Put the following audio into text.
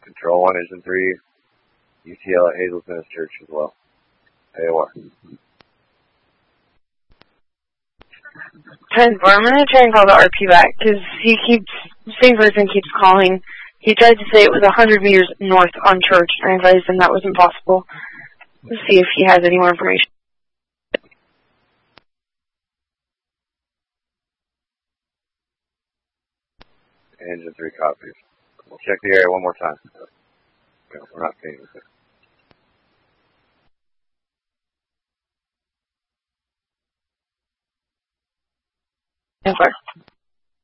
Control 1, Engine 3, UTL at Hazel's Minutes Church as well. AOR. 10-4, I'm going to try and call the RP back, because same person keeps calling. He tried to say it was 100 meters north on Church, and I advised him that was impossible. Let's see if he has any more information. Engine 3 copies. We'll check the area one more time. No, we're not seeing anything. Yes, sir.